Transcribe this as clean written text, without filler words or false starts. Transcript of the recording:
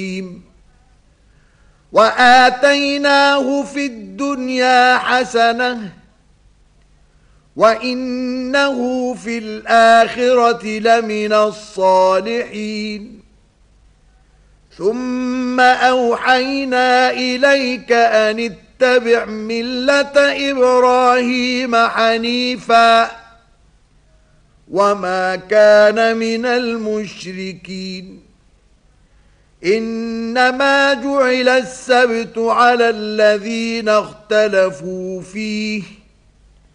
وآتيناه في الدنيا حسنة وإنه في الآخرة لمن الصالحين ثم أوحينا إليك أن اتبع ملة إبراهيم حنيفا وما كان من المشركين إنما جعل السبت على الذين اختلفوا فيه